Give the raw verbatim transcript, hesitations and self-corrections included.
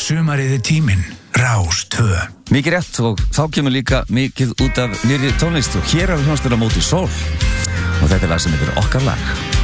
Sumarið er tíminn, Rás tvö. Mikið rétt og þá kemur líka mikið út af nýrri tónlist og hér er hljómsveitin Á móti sól og þetta er lag sem heitir Okkar lag.